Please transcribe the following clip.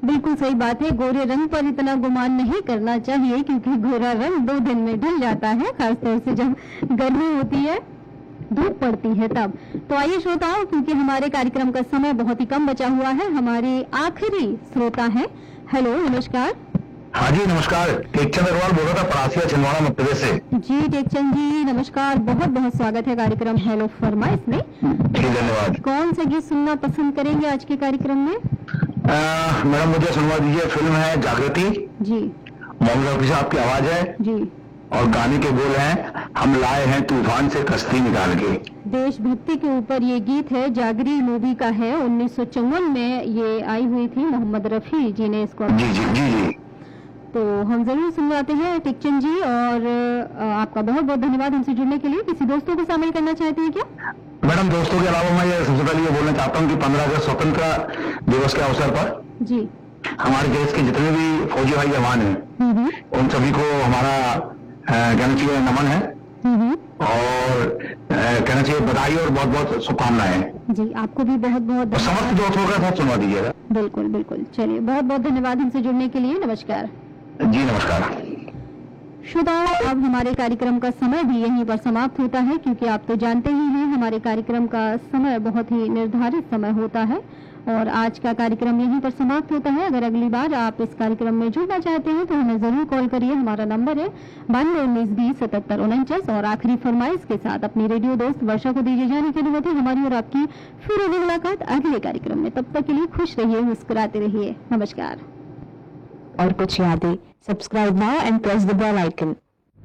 बिल्कुल सही बात है। गोरे रंग पर इतना गुमान नहीं करना चाहिए क्योंकि गोरा रंग 2 दिन में ढल जाता है, खासतौर से जब गर्मी होती है, धूप पड़ती है तब। तो आइए श्रोताओं, क्योंकि हमारे कार्यक्रम का समय बहुत ही कम बचा हुआ है, हमारे आखिरी श्रोता है। हेलो, नमस्कार। हाँ जी नमस्कार, टेकचंद अग्रवाल बोल रहा था परासिया छिंदवाड़ा मध्य प्रदेश से। जी टेकचंद जी नमस्कार, बहुत बहुत स्वागत है कार्यक्रम हेलो फरमाइश में। जी धन्यवाद। कौन सा गीत सुनना पसंद करेंगे आज के कार्यक्रम में? मैडम मुझे सुनवा दीजिए, फिल्म है जागृति जी, मोहम्मद रफी साहब की आवाज है जी, और गाने के बोल हैं, हम लाए हैं तूफान से कश्ती निकाल के। देशभक्ति के ऊपर ये गीत है, जागरी मूवी का है, 1954 में ये आई हुई थी, मोहम्मद रफी जी ने इसको। जी जी जी जी, तो हम जरूर सुनवाते हैं टेकचंद जी, और आपका बहुत बहुत धन्यवाद हमसे जुड़ने के लिए। किसी दोस्तों को शामिल करना चाहती है क्या? मैडम दोस्तों के अलावा मैं ये सबसे पहले ये बोलना चाहता हूँ कि 15 अगस्त स्वतंत्रता दिवस के अवसर पर जी हमारे देश के जितने भी फौजी भाई जवान हैं उन सभी को हमारा कहना चाहिए नमन है और कहना चाहिए बधाई और बहुत बहुत शुभकामनाएं। जी, आपको भी बहुत बहुत समस्त दोस्तों का साथ सुनवा दीजिएगा। बिल्कुल बिल्कुल, चलिए बहुत बहुत धन्यवाद हमसे जुड़ने के लिए। नमस्कार जी नमस्कार। श्रोताओं, अब हमारे कार्यक्रम का समय भी यहीं पर समाप्त होता है, क्योंकि आप तो जानते ही हैं हमारे कार्यक्रम का समय बहुत ही निर्धारित समय होता है और आज का कार्यक्रम यहीं पर समाप्त होता है। अगर अगली बार आप इस कार्यक्रम में जुड़ना चाहते हैं तो हमें जरूर कॉल करिए। हमारा नंबर है 9219207749 और आखिरी फरमाइश के साथ अपनी रेडियो दोस्त वर्षा को दीजिए जाने की अनुमति। हमारी और आपकी फिर होगी मुलाकात अगले कार्यक्रम में। तब तक के लिए खुश रहिए, मुस्कुराते रहिए। नमस्कार। और कुछ यादें, subscribe now and press the bell icon.